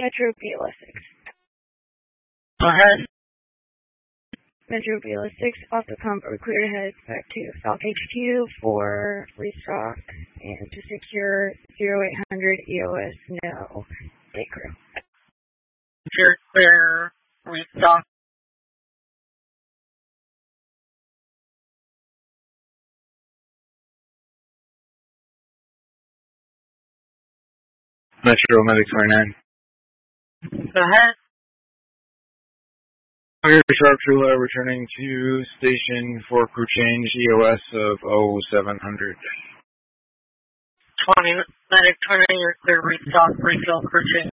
Metro Bela 6. Go ahead. Metro Bela 6 off the pump or clear heads back to Falk HQ for restock and to secure 0800 EOS no. Day crew. Secure, clear, restock. Metro Medic 29. Go ahead. Here, Sharp Chula returning to station for crew change EOS of 0700. 20, Medic 20, you're clear, restock, refill, crew change.